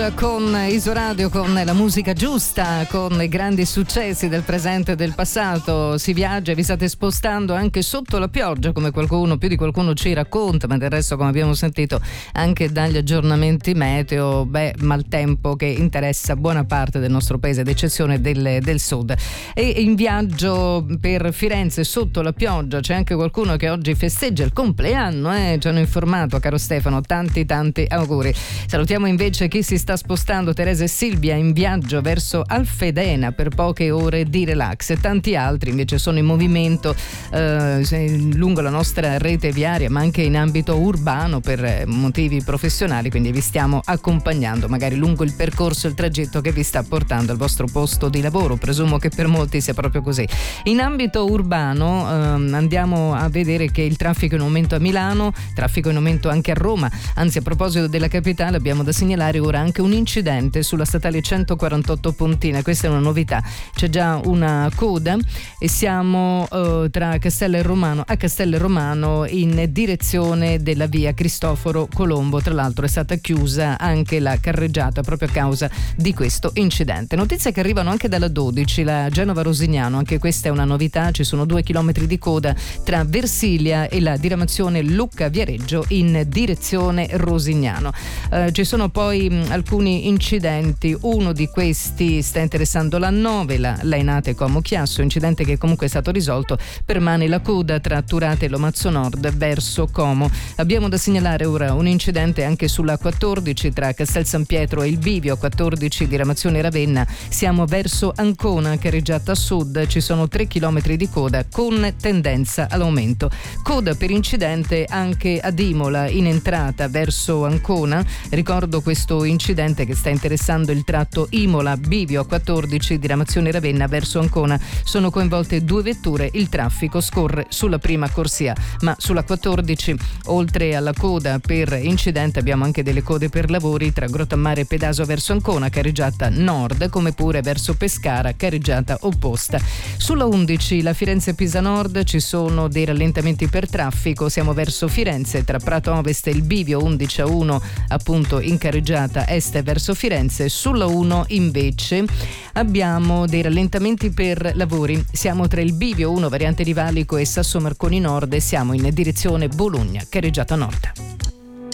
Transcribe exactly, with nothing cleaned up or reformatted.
Con Isoradio, con la musica giusta, con i grandi successi del presente e del passato, si viaggia, vi state spostando anche sotto la pioggia, come qualcuno, più di qualcuno ci racconta, ma del resto, come abbiamo sentito anche dagli aggiornamenti meteo, beh, maltempo che interessa buona parte del nostro paese, ad eccezione del, del sud. E in viaggio per Firenze sotto la pioggia c'è anche qualcuno che oggi festeggia il compleanno, eh? Ci hanno informato, caro Stefano, tanti tanti auguri. Salutiamo invece chi si sta spostando, Teresa e Silvia, in viaggio verso Alfedena per poche ore di relax, e tanti altri invece sono in movimento eh, lungo la nostra rete viaria, ma anche in ambito urbano per motivi professionali, quindi vi stiamo accompagnando magari lungo il percorso, il tragitto che vi sta portando al vostro posto di lavoro. Presumo che per molti sia proprio così. In ambito urbano ehm, andiamo a vedere che il traffico è in aumento a Milano, traffico in aumento anche a Roma, anzi, a proposito della capitale abbiamo da segnalare ora anche un incidente sulla statale centoquarantotto Pontina. Questa è una novità, c'è già una coda e siamo uh, tra Castello e Romano a Castello e Romano in direzione della via Cristoforo Colombo. Tra l'altro è stata chiusa anche la carreggiata proprio a causa di questo incidente. Notizie che arrivano anche dalla dodici, la Genova Rosignano, anche questa è una novità, ci sono due chilometri di coda tra Versilia e la diramazione Lucca Viareggio in direzione Rosignano. Uh, ci sono poi mh, alcuni incidenti, uno di questi sta interessando l'A nove, la Lainate Como Chiasso, incidente che comunque è stato risolto, permane la coda tra Turate e Lomazzo Nord verso Como. Abbiamo da segnalare ora un incidente anche sulla quattordici tra Castel San Pietro e il Bivio, quattordici diramazione Ravenna, siamo verso Ancona, carreggiata sud, ci sono tre chilometri di coda con tendenza all'aumento. Coda per incidente anche ad Imola in entrata verso Ancona, ricordo questo incidente che sta interessando il tratto Imola-Bivio a quattordici diramazione Ravenna verso Ancona, sono coinvolte due vetture, il traffico scorre sulla prima corsia, ma sulla quattordici oltre alla coda per incidente abbiamo anche delle code per lavori tra Grottammare e Pedaso verso Ancona, carreggiata nord, come pure verso Pescara, carreggiata opposta. Sulla undici la Firenze-Pisa Nord ci sono dei rallentamenti per traffico, siamo verso Firenze tra Prato Ovest e il Bivio, undici a uno appunto in carreggiata est verso Firenze. Sulla uno invece abbiamo dei rallentamenti per lavori, siamo tra il Bivio uno variante di Valico e Sasso Marconi Nord e siamo in direzione Bologna, carreggiata nord.